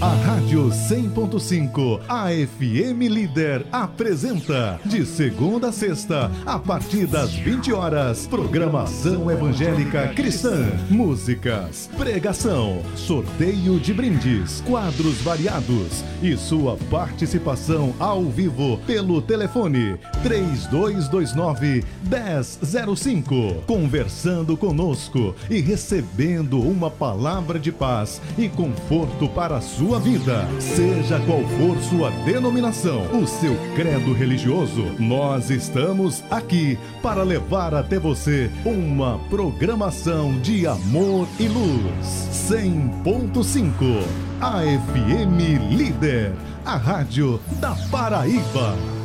A Rádio 100.5, a FM Líder, apresenta, de segunda a sexta, a partir das 20 horas, programação evangélica cristã, músicas, pregação, sorteio de brindes, quadros variados e sua participação ao vivo pelo telefone 3229-1005, conversando conosco e recebendo uma palavra de paz e conforto para a sua vida. Seja qual for sua denominação, o seu credo religioso, nós estamos aqui para levar até você uma programação de amor e luz. 100.5, a FM Líder, a rádio da Paraíba.